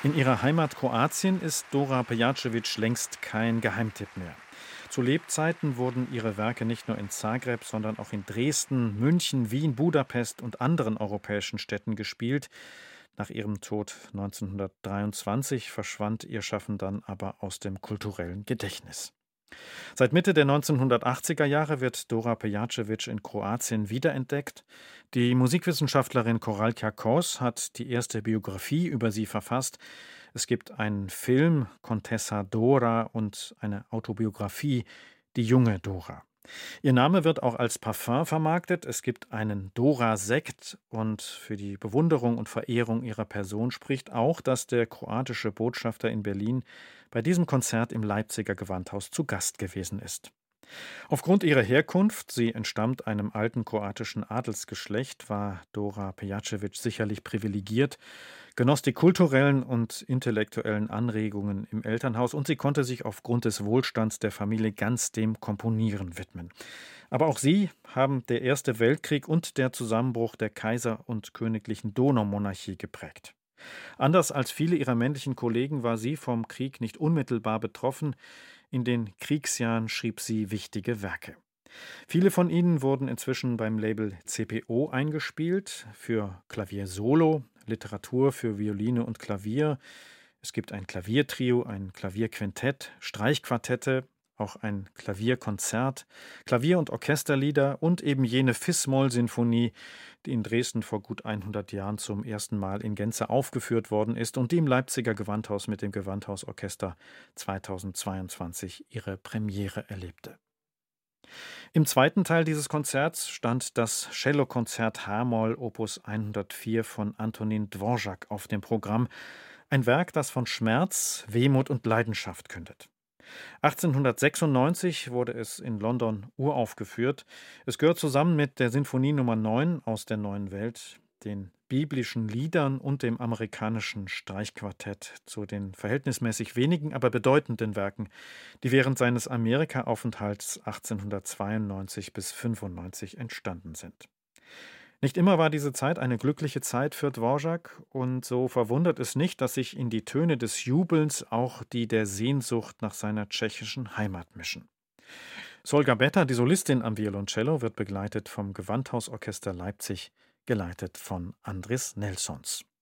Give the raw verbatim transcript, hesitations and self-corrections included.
In ihrer Heimat Kroatien ist Dora Pejacevic längst kein Geheimtipp mehr. Zu Lebzeiten wurden ihre Werke nicht nur in Zagreb, sondern auch in Dresden, München, Wien, Budapest und anderen europäischen Städten gespielt. Nach ihrem Tod neunzehnhundertdreiundzwanzig verschwand ihr Schaffen dann aber aus dem kulturellen Gedächtnis. Seit Mitte der neunzehnhundertachtziger Jahre wird Dora Pejacevic in Kroatien wiederentdeckt. Die Musikwissenschaftlerin Koralka Kos hat die erste Biografie über sie verfasst. Es gibt einen Film, Contessa Dora, und eine Autobiografie, Die junge Dora. Ihr Name wird auch als Parfum vermarktet. Es gibt einen Dora-Sekt, und für die Bewunderung und Verehrung ihrer Person spricht auch, dass der kroatische Botschafter in Berlin bei diesem Konzert im Leipziger Gewandhaus zu Gast gewesen ist. Aufgrund ihrer Herkunft, sie entstammt einem alten kroatischen Adelsgeschlecht, war Dora Pejacevic sicherlich privilegiert, genoss die kulturellen und intellektuellen Anregungen im Elternhaus und sie konnte sich aufgrund des Wohlstands der Familie ganz dem Komponieren widmen. Aber auch sie haben der Erste Weltkrieg und der Zusammenbruch der Kaiser- und königlichen Donaumonarchie geprägt. Anders als viele ihrer männlichen Kollegen war sie vom Krieg nicht unmittelbar betroffen. In den Kriegsjahren schrieb sie wichtige Werke. Viele von ihnen wurden inzwischen beim Label C P O eingespielt, für Klavier Solo, Literatur für Violine und Klavier. Es gibt ein Klaviertrio, ein Klavierquintett, Streichquartette, auch ein Klavierkonzert, Klavier- und Orchesterlieder und eben jene Fis-Moll-Sinfonie, die in Dresden vor gut hundert Jahren zum ersten Mal in Gänze aufgeführt worden ist und die im Leipziger Gewandhaus mit dem Gewandhausorchester zweitausendzweiundzwanzig ihre Premiere erlebte. Im zweiten Teil dieses Konzerts stand das Cellokonzert H-Moll Opus hundertvier von Antonin Dvorak auf dem Programm, ein Werk, das von Schmerz, Wehmut und Leidenschaft kündet. achtzehnhundertsechsundneunzig wurde es in London uraufgeführt. Es gehört zusammen mit der Sinfonie Nummer neun aus der Neuen Welt, den biblischen Liedern und dem amerikanischen Streichquartett zu den verhältnismäßig wenigen, aber bedeutenden Werken, die während seines Amerika-Aufenthalts achtzehnhundertzweiundneunzig bis fünfundneunzig entstanden sind. Nicht immer war diese Zeit eine glückliche Zeit für Dvorak, und so verwundert es nicht, dass sich in die Töne des Jubelns auch die der Sehnsucht nach seiner tschechischen Heimat mischen. Solga Beta, die Solistin am Violoncello, wird begleitet vom Gewandhausorchester Leipzig, geleitet von Andris Nelsons.